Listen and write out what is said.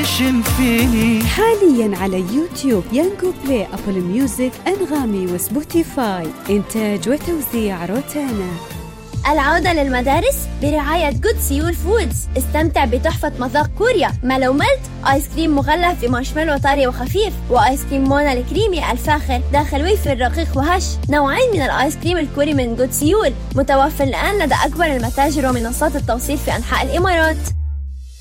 تعيش فيني. حاليا على يوتيوب، يانجو بلاي، أبل ميوزك، أنغامي وسبوتيفاي. إنتاج وتوزيع روتانا. العودة للمدارس برعاية جود سيول فودز. استمتع بتحفة مذاق كوريا ملو ملت، آيس كريم مغلف بمارشميلو طري وخفيف، وآيس كريم مونا الكريمي الفاخر داخل ويفر رقيق وهش. نوعين من الآيس كريم الكوري من جود سيول، متوفر الآن لدى أكبر المتاجر ومنصات التوصيل في أنحاء الإمارات.